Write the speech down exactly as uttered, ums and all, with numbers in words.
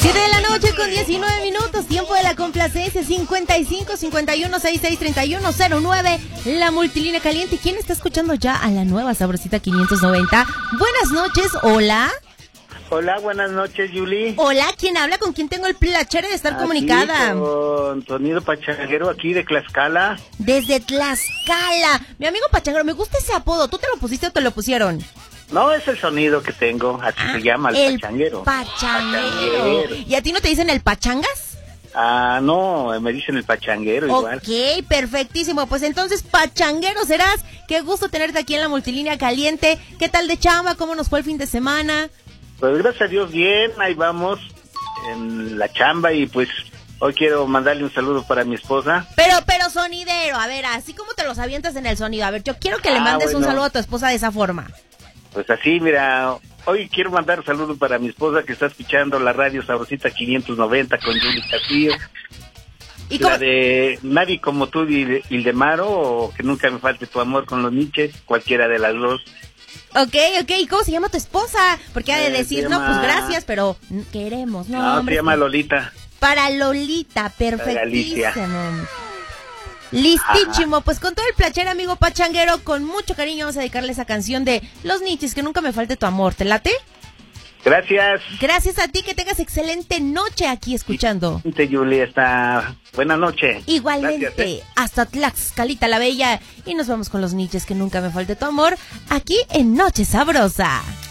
siete de la noche con diecinueve minutos, tiempo de la complacencia. Cincuenta y cinco, cincuenta y uno, sesenta y seis, treinta y uno, cero nueve, la multilínea caliente. ¿Quién está escuchando ya a la nueva sabrosita quinientos noventa? Buenas noches, hola. Hola, buenas noches, Yuli. Hola, ¿quién habla? ¿Con quién tengo el placer de estar aquí comunicada? Con Sonido Pachanguero, aquí de Tlaxcala. Desde Tlaxcala. Mi amigo Pachanguero, me gusta ese apodo. ¿Tú te lo pusiste o te lo pusieron? No, es el sonido que tengo, así ah, se llama, el, el Pachanguero. Pachanguero. Pachanguero. ¿Y a ti no te dicen el Pachangas? Ah, no, me dicen el Pachanguero igual. Ok, perfectísimo. Pues entonces, Pachanguero serás. Qué gusto tenerte aquí en la multilínea caliente. ¿Qué tal de chamba? ¿Cómo nos fue el fin de semana? Pues gracias a Dios bien, ahí vamos en la chamba y pues hoy quiero mandarle un saludo para mi esposa. Pero, pero sonidero, a ver, así como te los avientas en el sonido, a ver, yo quiero que ah, le mandes bueno. un saludo a tu esposa de esa forma. Pues así, mira, hoy quiero mandar un saludo para mi esposa que está escuchando la radio Sabrosita quinientos noventa con Yuli Castillo. ¿Y la cómo? De Nadie como tú, Ildemaro, o Que nunca me falte tu amor con los Niches, cualquiera de las dos. Ok, ok, ¿y cómo se llama tu esposa? Porque ha de decir, eh, no, llama... pues gracias, pero queremos, ¿no? No, hombre, se llama Lolita. Para Lolita, perfectísimo. Listísimo, ajá. Pues con todo el placer, amigo Pachanguero, con mucho cariño vamos a dedicarle esa canción de Los Niches, Que nunca me falte tu amor. ¿Te late? Gracias. Gracias a ti, que tengas excelente noche aquí escuchando. Sí, Julia, está buena noche. Igualmente, gracias, eh. hasta Tlaxcalita la Bella. Y nos vamos con Los Niches, Que nunca me falte tu amor, aquí en Noche Sabrosa.